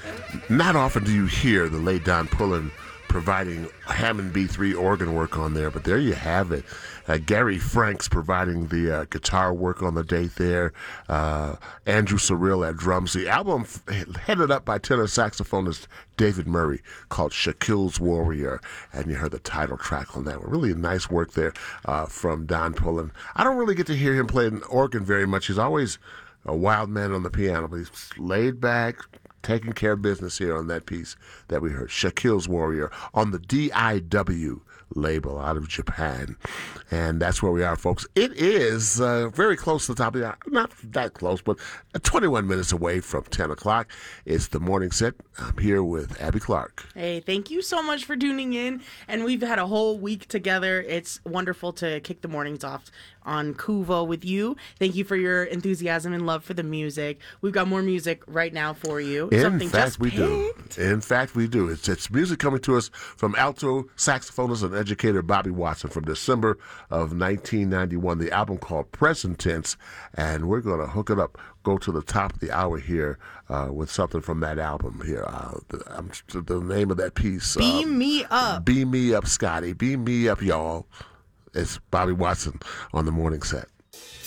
Not often do you hear the late Don Pullen providing Hammond B3 organ work on there, but there you have it. Gary Franks providing the guitar work on the date there. Andrew Cyril at drums. The album headed up by tenor saxophonist David Murray called Shaquille's Warrior, and you heard the title track on that one. Really nice work there from Don Pullen. I don't really get to hear him play an organ very much. He's always a wild man on the piano, but he's laid back, taking care of business here on that piece that we heard, Shaquille's Warrior, on the DIW label out of Japan. And that's where we are, folks. It is very close to the top of the hour. Not that close, but 21 minutes away from 10 o'clock. It's the morning set. I'm here with Abby Clark. Hey, thank you so much for tuning in. And we've had a whole week together. It's wonderful to kick the mornings off on Kuvo with you. Thank you for your enthusiasm and love for the music. We've got more music right now for you. In fact, we do. It's music coming to us from alto saxophonist and educator Bobby Watson from December of 1991. The album called Present Tense, and we're going to hook it up, go to the top of the hour here with something from that album here. The name of that piece. Beam Me Up. Beam Me Up, Scotty. Beam Me Up, y'all. It's Bobby Watson on the morning set.